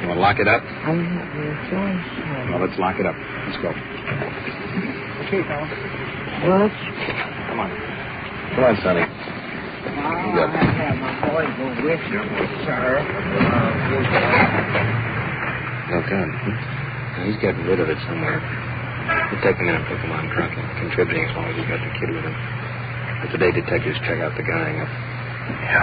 You want to lock it up? I don't have no choice. Well, let's lock it up. Let's go. Okay, fella. What? Come on. Come on, Sonny. I'll have my boy go with you, sir. No gun. He's getting rid of it somewhere. We'll take him in and put him on drunk and contributing as long as he's got the kid with him. But today, detectives check out the gang. Yeah.